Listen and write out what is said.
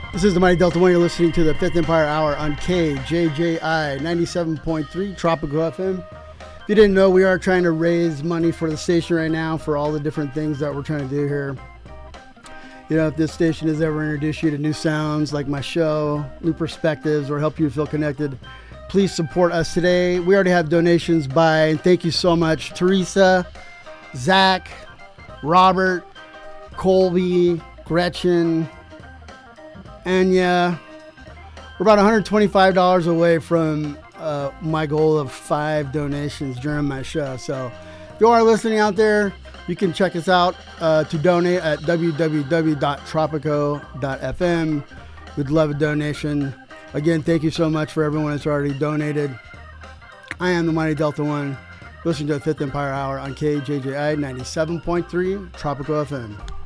This is the Mighty Delta One. You're listening to the Fifth Empire Hour on KJJI 97.3 Tropical FM. If you didn't know, we are trying to raise money for the station right now for all the different things that we're trying to do here. You know, if this station has ever introduced you to new sounds like my show, new perspectives, or help you feel connected, please support us today. We already have donations by, and thank you so much, Teresa, Zach, Robert, Colby, Gretchen, Anya. We're about $125 away from my goal of 5 donations during my show. So if you are listening out there, you can check us out to donate at www.tropico.fm. We'd love a donation. Again, thank you so much for everyone that's already donated. I am the Mighty Delta One. Listen to the Fifth Empire Hour on KJJI 97.3 Tropical FM.